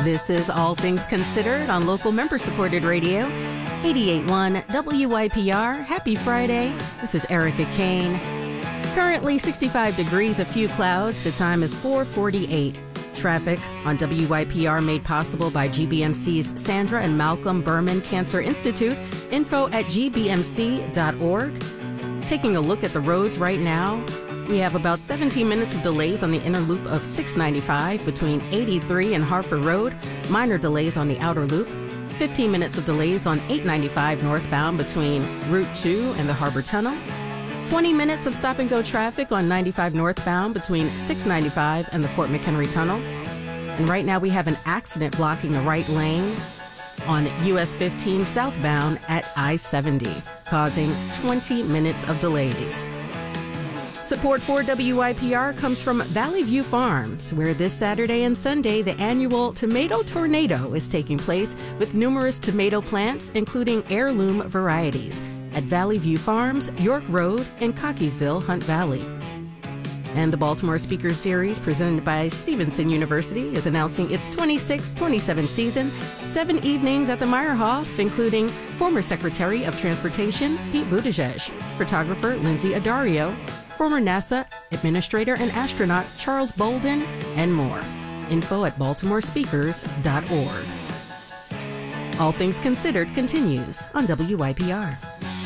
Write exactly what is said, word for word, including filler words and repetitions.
This is All Things Considered on local member-supported radio, eighty-eight point one W Y P R. Happy Friday. This is Erica Kane. Currently sixty-five degrees, a few clouds. The time is four forty-eight. Traffic on W Y P R made possible by G B M C's Sandra and Malcolm Berman Cancer Institute. Info at g b m c dot org. Taking a look at the roads right now, we have about seventeen minutes of delays on the inner loop of six ninety-five between eighty-three and Harford Road. Minor delays on the outer loop. fifteen minutes of delays on eight ninety-five northbound between Route two and the Harbor Tunnel. twenty minutes of stop-and-go traffic on ninety-five northbound between six ninety-five and the Fort McHenry Tunnel. And right now we have an accident blocking the right lane on U S fifteen southbound at I seventy, causing twenty minutes of delays. Support for W Y P R comes from Valley View Farms, where this Saturday and Sunday the annual Tomato Tornado is taking place with numerous tomato plants, including heirloom varieties, at Valley View Farms, York Road, in Cockeysville, Hunt Valley. And the Baltimore Speaker Series, presented by Stevenson University, is announcing its twenty-six twenty-seven season, seven evenings at the Meyerhoff, including former Secretary of Transportation Pete Buttigieg, photographer Lindsay Addario, former NASA Administrator and astronaut Charles Bolden, and more. Info at baltimore speakers dot org. All Things Considered continues on W Y P R.